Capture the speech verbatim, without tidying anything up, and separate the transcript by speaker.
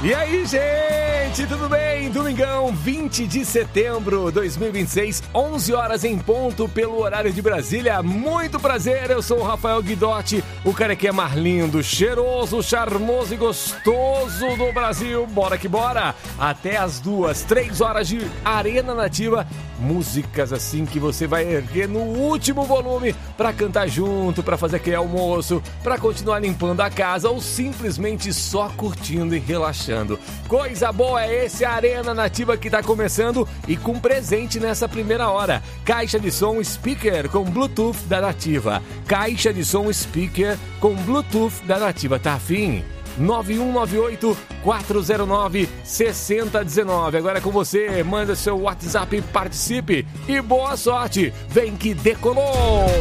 Speaker 1: E aí, gente, tudo bem? Domingão, vinte de setembro de dois mil e vinte e seis, onze horas em ponto pelo horário de Brasília. Muito prazer, eu sou o Rafael Guidotti, o carequinha mais lindo, cheiroso, charmoso e gostoso do Brasil. Bora que bora! Até as duas, três horas de Arena Nativa. Músicas assim que você vai erguer no último volume pra cantar junto, pra fazer aquele almoço, pra continuar limpando a casa ou simplesmente só curtindo e relaxando. Coisa boa é esse Arena Nativa que tá começando e com presente nessa primeira hora. Caixa de som speaker com Bluetooth da Nativa. Caixa de som speaker com Bluetooth da Nativa. Tá afim? nove um nove oito, quatro zero nove, seis zero um nove. Agora é com você, manda seu WhatsApp, participe e boa sorte. Vem que decolou!